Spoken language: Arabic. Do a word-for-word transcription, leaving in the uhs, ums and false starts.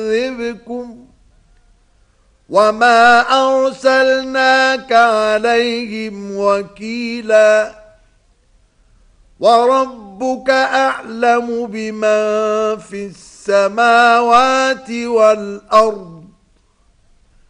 يعذبكم وما أرسلناك عليهم وكيلا وربك أعلم بمن في السماوات والأرض